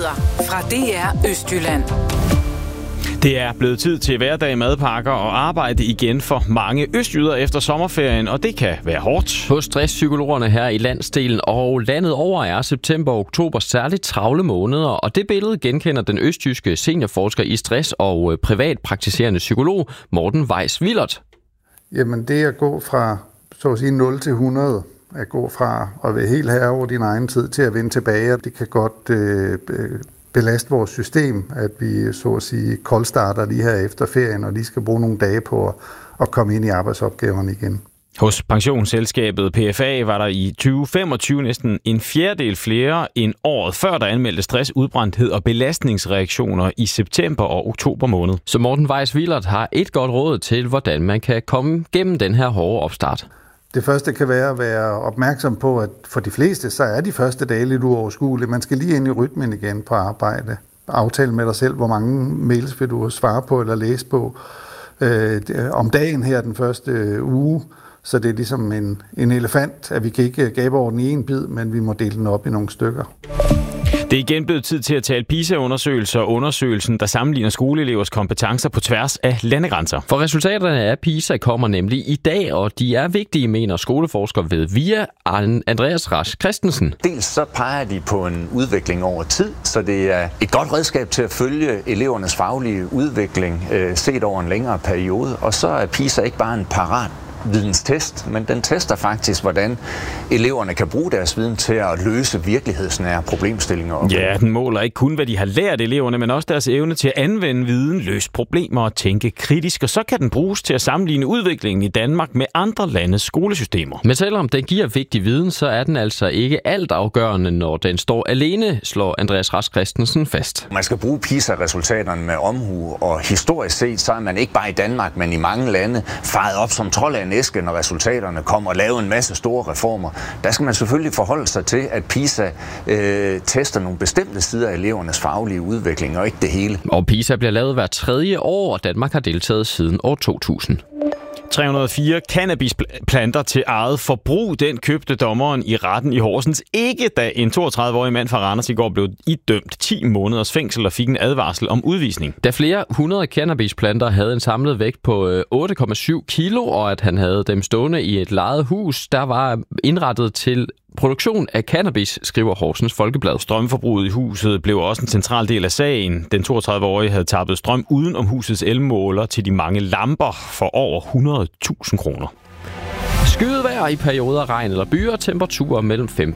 Nyheder fra DR Østjylland. Det er blevet tid til hverdag, madpakker og arbejde igen for mange østjyder efter sommerferien, og det kan være hårdt. Hos stresspsykologerne her i landsdelen og landet over er september og oktober særligt travle måneder, og det billede genkender den østjyske seniorforsker i stress og privatpraktiserende psykolog Morten Weiss-Willert. Jamen det at gå fra så at sige 0 til 100, at gå fra at være helt herre over din egen tid til at vende tilbage, det kan godt belaste vores system, at vi så at sige koldstarter lige her efter ferien, og lige skal bruge nogle dage på at komme ind i arbejdsopgaverne igen. Hos pensionsselskabet PFA var der i 2025 næsten en fjerdedel flere end året før, der anmeldte stress, udbrændthed og belastningsreaktioner i september og oktober måned. Så Morten Weiss-Willert har et godt råd til, hvordan man kan komme gennem den her hårde opstart. Det første kan være at være opmærksom på, at for de fleste, så er de første dage lidt uoverskuelige. Man skal lige ind i rytmen igen på arbejde. Aftale med dig selv, hvor mange mails vil du svare på eller læse på om dagen her den første uge. Så det er ligesom en elefant, at vi kan ikke gabe over den i en bid, men vi må dele den op i nogle stykker. Det er igen blevet tid til at tale PISA-undersøgelser og undersøgelsen, der sammenligner skoleelevers kompetencer på tværs af landegrænser. For resultaterne af PISA kommer nemlig i dag, og de er vigtige, mener skoleforsker ved VIA, Andreas Rasch Christensen. Dels så peger de på en udvikling over tid, så det er et godt redskab til at følge elevernes faglige udvikling set over en længere periode. Og så er PISA ikke bare en parat videnstest, men den tester faktisk, hvordan eleverne kan bruge deres viden til at løse virkelighedsnære problemstillinger. Ja, den måler ikke kun, hvad de har lært eleverne, men også deres evne til at anvende viden, løse problemer og tænke kritisk, og så kan den bruges til at sammenligne udviklingen i Danmark med andre landes skolesystemer. Men selvom den giver vigtig viden, så er den altså ikke altafgørende, når den står alene, slår Andreas Rasch Christensen fast. Man skal bruge PISA-resultaterne med omhu, og historisk set, så er man ikke bare i Danmark, men i mange lande faret op som trold af en æske, når resultaterne kommer, og lave en masse store reformer. Der skal man selvfølgelig forholde sig til, at PISA tester nogle bestemte sider af elevernes faglige udvikling, og ikke det hele. Og PISA bliver lavet hver 3. år, og Danmark har deltaget siden år 2000. 304 cannabisplanter til eget forbrug, den købte dommeren i retten i Horsens ikke, da en 32-årig mand fra Randers i går blev idømt 10 måneders fængsel og fik en advarsel om udvisning. Da flere 100 cannabisplanter havde en samlet vægt på 8,7 kilo, og at han havde dem stående i et lejet hus, der var indrettet til produktion af cannabis, skriver Horsens Folkeblad. Strømforbruget i huset blev også en central del af sagen. Den 32-årige havde tappet strøm uden om husets elmåler til de mange lamper for over 100.000 kroner. Skyet vejr i perioder regn eller byer, temperaturer mellem 15